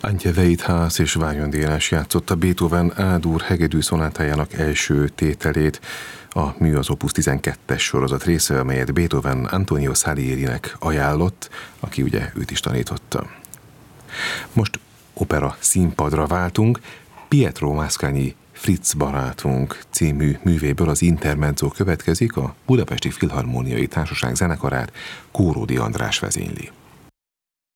Antje Weithaus és Vájon Dénes játszotta Beethoven A-dur hegedű szonátájának első tételét. A mű az Opus 12-es sorozat része, amelyet Beethoven Antonio Salierinek ajánlott, aki ugye őt is tanította. Most opera színpadra váltunk. Pietro Mascagni Fritz barátunk című művéből az intermezzo következik, a Budapesti Filharmóniai Társaság zenekarát Kóródi András vezényli.